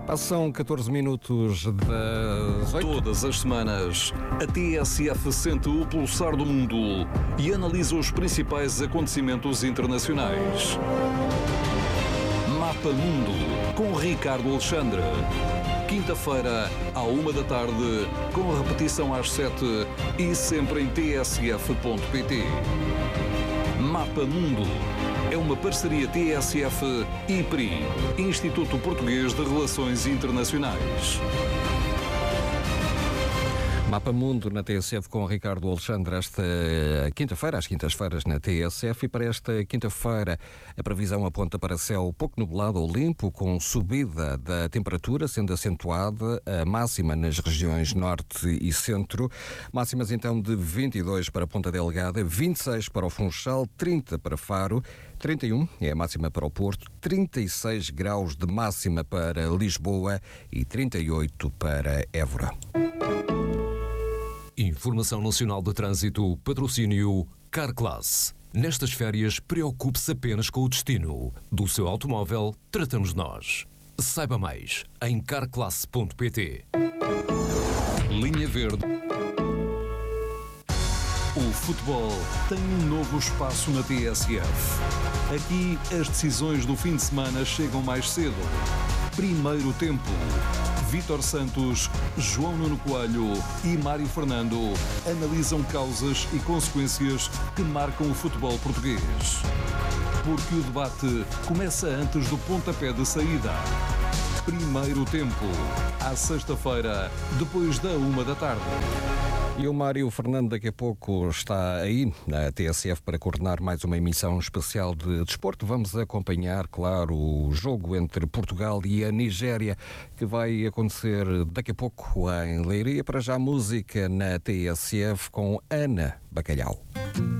Passam 14 minutos das 8. Todas as semanas, a TSF sente o pulsar do mundo e analisa os principais acontecimentos internacionais. Mapa Mundo, com Ricardo Alexandre. Quinta-feira, à 1h, com repetição às 7 e sempre em tsf.pt. Mapa Mundo é uma parceria TSF-IPRI, Instituto Português de Relações Internacionais. Mapa Mundo na TSF com Ricardo Alexandre esta quinta-feira, às quintas-feiras na TSF, e para esta quinta-feira a previsão aponta para céu pouco nublado ou limpo, com subida da temperatura sendo acentuada, a máxima nas regiões norte e centro, máximas então de 22 para Ponta Delgada, 26 para o Funchal, 30 para Faro, 31 é a máxima para o Porto, 36 graus de máxima para Lisboa e 38 para Évora. Informação Nacional de Trânsito, patrocínio Carclass. Nestas férias, preocupe-se apenas com o destino. Do seu automóvel, tratamos nós. Saiba mais em carclass.pt. Linha Verde. O futebol tem um novo espaço na TSF. Aqui, as decisões do fim de semana chegam mais cedo. Primeiro tempo. Vítor Santos, João Nuno Coelho e Mário Fernando analisam causas e consequências que marcam o futebol português. Porque o debate começa antes do pontapé de saída. Primeiro tempo, à sexta-feira, depois da 1h. E o Mário Fernando daqui a pouco está aí na TSF para coordenar mais uma emissão especial de desporto. Vamos acompanhar, claro, o jogo entre Portugal e a Nigéria, que vai acontecer daqui a pouco em Leiria. Para já, música na TSF com Ana Bacalhau.